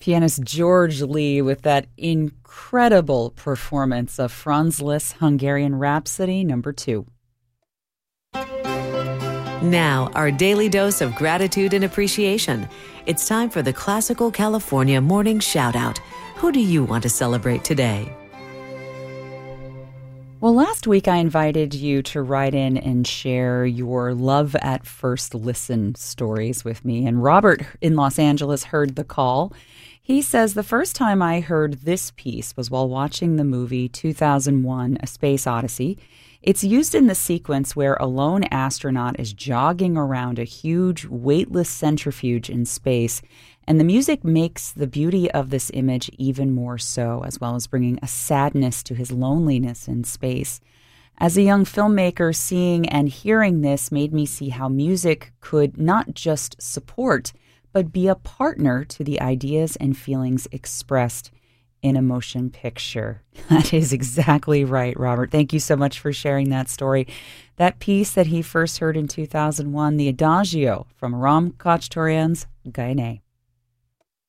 Pianist George Lee with that incredible performance of Franz Liszt's Hungarian Rhapsody No. 2. Now, our daily dose of gratitude and appreciation. It's time for the Classical California Morning Shoutout. Who do you want to celebrate today? Well, last week I invited you to write in and share your love at first listen stories with me. And Robert in Los Angeles heard the call. He says, the first time I heard this piece was while watching the movie 2001: A Space Odyssey. It's used in the sequence where a lone astronaut is jogging around a huge weightless centrifuge in space, and the music makes the beauty of this image even more so, as well as bringing a sadness to his loneliness in space. As a young filmmaker, seeing and hearing this made me see how music could not just support, but be a partner to the ideas and feelings expressed in a motion picture. That is exactly right, Robert. Thank you so much for sharing that story. That piece that he first heard in 2001, the Adagio from Aram Khachaturian's Gaine.